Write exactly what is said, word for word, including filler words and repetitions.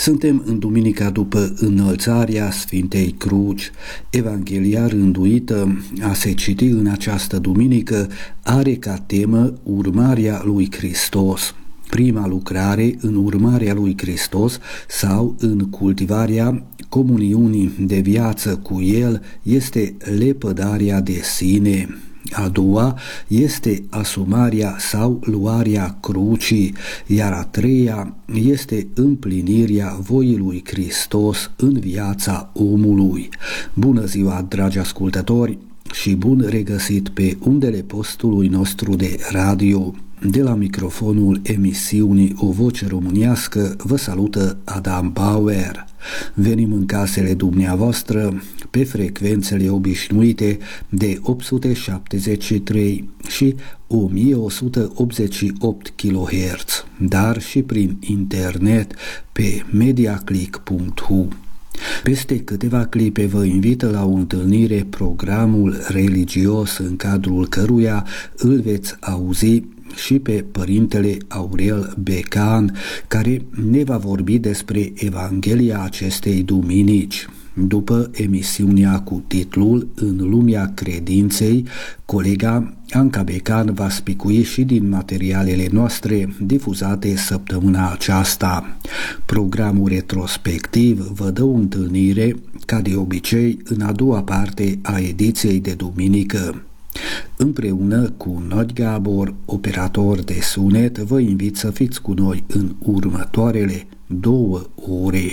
Suntem în duminica după înălțarea Sfintei Cruci. Evanghelia rânduită a se citi în această duminică are ca temă urmarea lui Hristos. Prima lucrare în urmarea lui Hristos sau în cultivarea comuniunii de viață cu El este lepădarea de sine. A doua este asumarea sau luarea crucii, iar a treia este împlinirea voii lui Hristos în viața omului. Bună ziua, dragi ascultători, și bun regăsit pe undele postului nostru de radio. De la microfonul emisiunii O Voce Românească vă salută Adam Bauer. Venim în casele dumneavoastră pe frecvențele obișnuite de opt sute șaptezeci și trei și o mie o sută optzeci și opt kilohertz, dar și prin internet pe mediaclick punct r u. Peste câteva clipe vă invită la o întâlnire programul religios în cadrul căruia îl veți auzi și pe Părintele Aurel Becan, care ne va vorbi despre Evanghelia acestei duminici. După emisiunea cu titlul În lumea credinței, colega Anca Becan va spicui și din materialele noastre difuzate săptămâna aceasta. Programul retrospectiv vă dă o întâlnire, ca de obicei, în a doua parte a ediției de duminică. Împreună cu Nod Gabor, operator de sunet, vă invit să fiți cu noi în următoarele două ore.